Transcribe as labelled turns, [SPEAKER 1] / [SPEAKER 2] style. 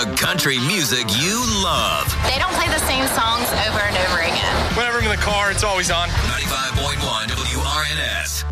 [SPEAKER 1] the country music you love.
[SPEAKER 2] They don't play the same songs over and over again.
[SPEAKER 3] Whenever I'm in the car, it's always on.
[SPEAKER 1] 95.1 WRNS.